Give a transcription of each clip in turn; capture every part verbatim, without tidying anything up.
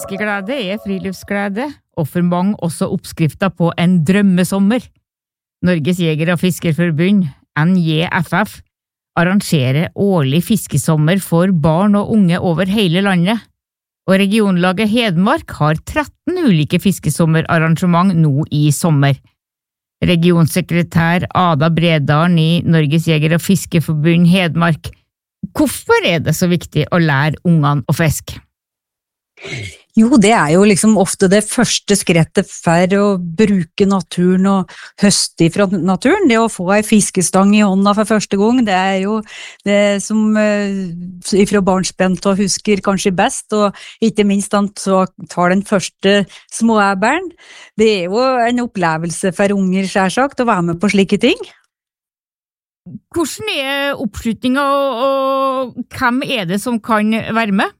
Fiskeglede er friluftsglede, og for mange også oppskrifter på en drømmesommer. Norges Jeger- og Fiskerforbund, N J F F, arrangerer årlig fiskesommer for barn og unge over hele landet, og regionlaget Hedmark har tretten ulike fiskesommerarrangement nå i sommer. Regionsekretær Ada Bredalen i Norges Jeger- og Fiskerforbund Hedmark, hvorfor er det så viktig å lære ungene å fiske? Jo, det er jo liksom ofte det første skrettet for å bruke naturen og høste fra naturen. Det å få en fiskestang i hånda for første gang, det er jo det som uh, fra barnsbent og husker kanskje best, og ikke minst han så tar den første småæberen. Det er jo en opplevelse for unger, selvsagt, å være med på slike ting. Hvordan er oppslutningen, og, og hvem er det som kan være med?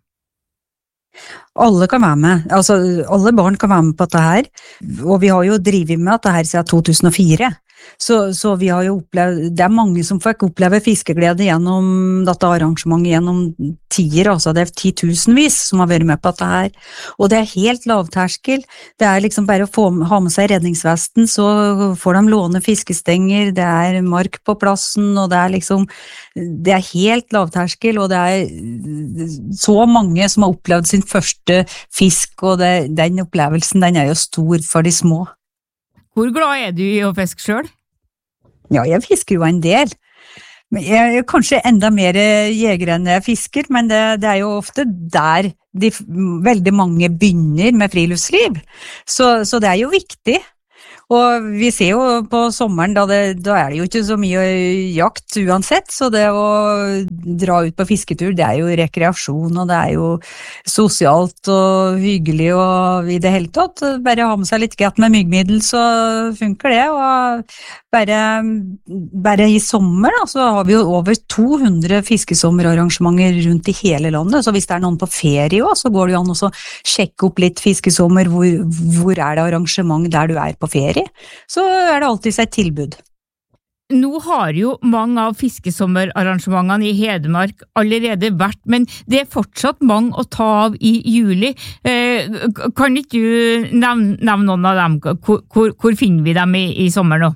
Alle kan være med, altså alle barn kan være med på dette her, og vi har jo drivet med dette her siden to tusen og fire, så, så vi har jo opplevd, det er mange som fikk oppleve fiskeglede gjennom dette arrangementet gjennom tier, altså det er titusenvis som har vært med på dette her, og det er helt lavterskel, det er liksom bare å få, ha med seg redningsvesten, så får de låne fiskestenger, det er mark på plassen, og det er liksom, det er helt lavterskel, og det er så mange som har opplevd sin første fisk, og det, den opplevelsen, den er jo stor for de små. Hvor glad er du i å fiske selv? Ja, jeg fisker jo en del. Jeg er kanskje enda mer jeger enn jeg fisker, men det, det er jo ofte der de, veldig mange begynner med friluftsliv. Så, så det er jo viktig. Og vi ser jo på sommeren, da, det, da er det jo ikke så mye jakt uansett, så det å dra ut på fisketur, det er jo rekreasjon, og det er jo sosialt og hyggelig, og i det hele tatt, bare ha med seg litt greit med myggmiddel, så funker det, og bare, bare i sommer da, så har vi jo over to hundre fiskesommerarrangementer rundt i hele landet, så hvis det er noen på ferie også, så går det jo an å sjekke opp litt fiskesommer, hvor, hvor er det arrangement der du er på ferie, så er det alltid et tilbud. Nå har jo mange av fiskesommerarrangementene i Hedmark allerede vært, men det er fortsatt mange å ta av i juli. Eh, kan ikke du nevne, nevne noen av dem? Hvor, hvor, hvor finner vi dem i, i sommer nå?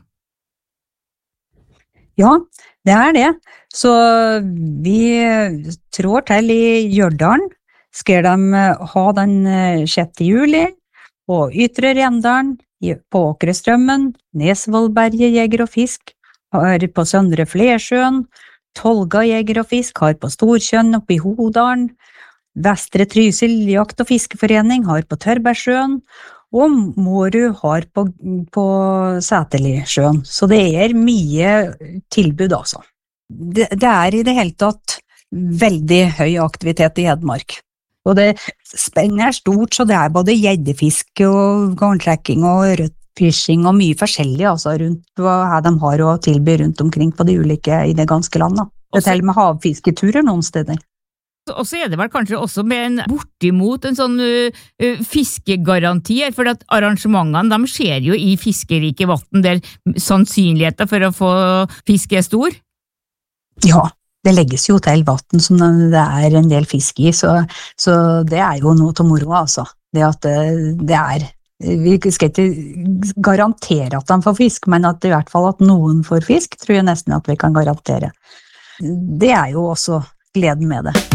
Ja, det er det. Så vi trår til i Gjørdalen. Skal de ha den sjette juli, på Ytre Rendalen, på Åkrestrømmen, Nesvollberget Jeger og Fisk, har på Søndre Flersjøen, Tolga Jeger og Fisk, har på Storkjønn oppe i Hodalen, Vestre Trysil Jakt- og Fiskeforening har på Tørbergsjøen, og Mårud har på, på Sæterlisjøen. Så det er mye tilbud altså. Det, det er i det hele tatt veldig høy aktivitet i Hedmark. Og det spennet er stort, så det er både gjeddefiske og garntrekking og rødfishing og mye forskjellig altså, rundt hva de har å tilby rundt omkring på de ulike i det ganske landet. Det er til med havfisketurer noen steder. Og så er det vel kanskje også med en bortimot en sånn uh, uh, fiskegaranti, for at arrangementene de skjer jo i fiskerike vatten der sannsynligheten for å få fiske er stor. Ja. Det legges jo til vatten som det er en del fisk i, så, så det er jo noe til moro, altså. Det at det, det er, vi skal ikke garantere at de får fisk, men at i hvert fall at noen får fisk, tror jeg nesten at vi kan garantere. Det er jo også gleden med det.